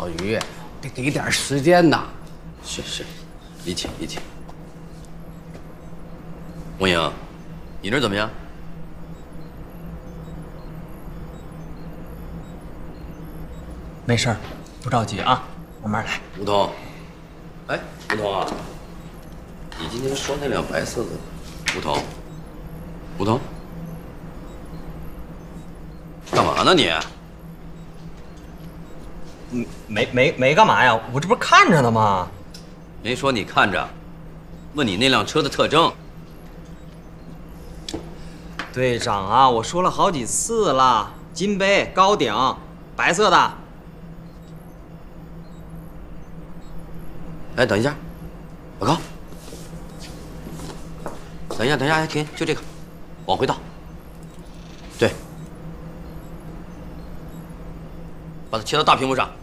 老于，得给点时间呐。 是，一起。红英，你那儿怎么样？ 没事儿，不着急啊，慢慢来。 吴桐，哎，吴桐啊，你今天说那辆白色的，吴桐，干嘛呢你？ 没干嘛呀，我这不是看着呢吗？ 没说你看着，问你那辆车的特征。 队长啊，我说了好几次了，金杯高顶，白色的。 哎，等一下，老高，等一下，停，就这个，往回倒。对，把它切到大屏幕上。